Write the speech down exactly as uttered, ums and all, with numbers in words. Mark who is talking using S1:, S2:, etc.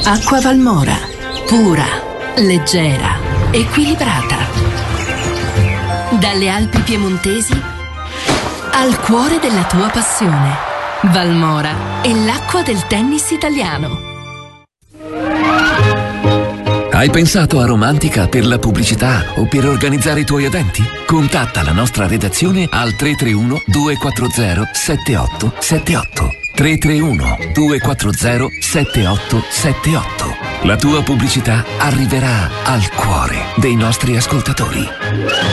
S1: Acqua Valmora, pura, leggera, equilibrata. Dalle Alpi piemontesi al cuore della tua passione. Valmora è l'acqua del tennis italiano.
S2: Hai pensato a Romantica per la pubblicità o per organizzare i tuoi eventi? Contatta la nostra redazione al tre tre uno due quattro zero sette otto sette otto. tre tre uno due quattro zero sette otto sette otto. La tua pubblicità arriverà al cuore dei nostri ascoltatori.